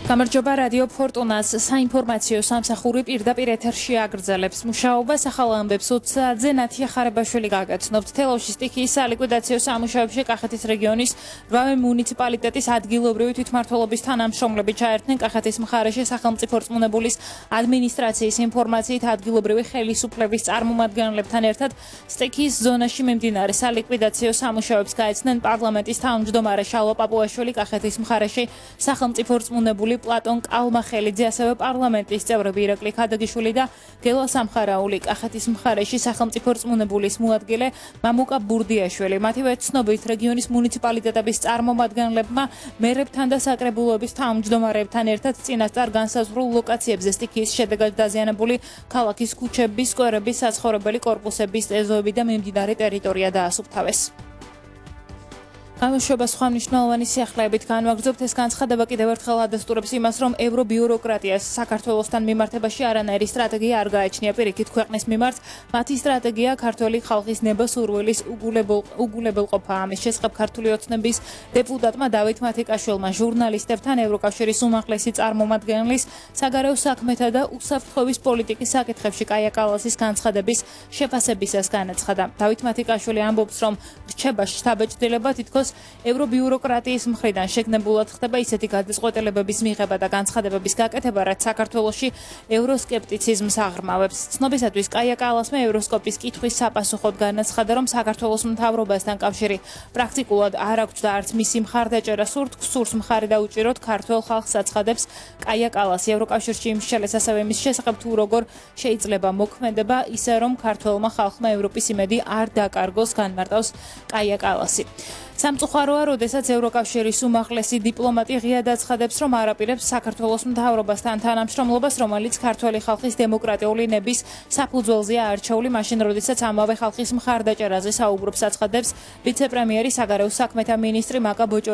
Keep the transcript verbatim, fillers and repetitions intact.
გამარჯობა რადიო ფორტუნას საინფორმაციო სამსახური პირდაპირ ეთერში აგრძელებს მუშაობას ახალ ამბებს ოცი საათზე ნათია ხარებაშვილი გაგაცნობთ. თელავში სტიქიის სალიკვიდაციო სამუშაოებში კახეთის რეგიონის რვავე მუნიციპალიტეტის ადგილობრივი თვითმმართველობის თანამშრომლები ჩაერთნენ კახეთის მხარეში სახელმწიფო რწმუნებულის ადმინისტრაციის ინფორმაციით ადგილობრივი ხელისუფლების წარმომადგენლებთან ერთად სტიქიის ზონაში მიმდინარე სალიკვიდაციო სამუშაოებს გაეცნენ პარლამენტის თავმჯდომარე შალვა პაპუაშვილი, კახეთის მხარეში სახელმწიფო რწმუნებული პლატონ კალმახელიძე, ასევე პარლამენტის წევრები ირაკლი ქადაგიშვილი და გელა სამხარაული, კახეთის მხარეში სახელმწიფო რწმუნებულის მოადგილე მამუკა ბურდიაშვილი. მათივე ცნობით რეგიონის მუნიციპალიტეტების წარმომადგენლებმა მერებთან და საკრებულოების თავმჯდომარეებთან ერთად წინასწარ განსაზღვრულ ლოკაციებზე სტიქიის შედეგად დაზიანებული ქალაქის ქუჩების, სკვერების, საცხოვრებელი კორპუსების, ეზოები და მიმდინარე ტერიტორია დაასუფთავეს. გამოშვება სხვა მნიშვნელოვანი სიახლეებით განვაგრძობთ. ეს განცხადება კიდევ ერთხელ ადასტურებს იმას, რომ ევრობიუროკრატიას საქართველოსთან მიმართებაში არანაირი სტრატეგია არ გააჩნია. პირიქით, ქვეყნის მიმართ მათი სტრატეგია ქართველი ხალხის ნება-სურვილის უგულებელყოფა. ამის შესახებ ქართული ოცნების დეპუტატმა დავით მათიკაშვილმა ჟურნალისტებთან ევროკავშირის უმაღლესი წარმომადგენლის საგარეო საქმეთა და უსაფრთხოების პოლიტიკის საკითხებში კაია კალასის განცხადების შეფასებისას განაცხადა. დავით მათიკაშვილი ამბობს, რომ რჩება შთაბეჭდილება თითქოს ევრობიუროკრატიის მხრიდან შეგნებულად ხდება ისეთი გადაწყვეტილებების მიღება და განცხადებების გაკეთება, რაც საქართველოში ევროსკეპტიციზმს აღრმავებს. ცნობისათვის კაია კალასმა ევროსკოპის კითხვის საპასუხოდ განაცხადა, რომ საქართველოს მთავრობასთან კავშირი პრაქტიკულად არ აქვს და არც მისი მხარდაჭერა სურთ, სურს მხარი დაუჭიროთ ქართველ ხალხს აცხადებს კაია კალასი. ევროკავშირში იმსჯელეს ასევე მის შესახებ თუ როგორ შეიძლება მოქმედება ისე, რომ ქართველმა ხალხმა ევროპის იმედი არ დაკარგოს, განმარტავს კაია კალასი. სამწუხაროა, როდესაც ევროკავშირის უმაღლესი დიპლომატი ღიად აცხადებს, რომ არ აპირებს საქართველოს მთავრობასთან თანამშრომლობას, რომელიც ქართველი ხალხის დემოკრატიული ნების საფუძველზეა არჩეული, მაშინ როდესაც ამავე ხალხის მხარდაჭერაზე საუბრობს, აცხადებს ვიცე-პრემიერი საგარეო საქმეთა მინისტრი მაკა ბოჭორაძე.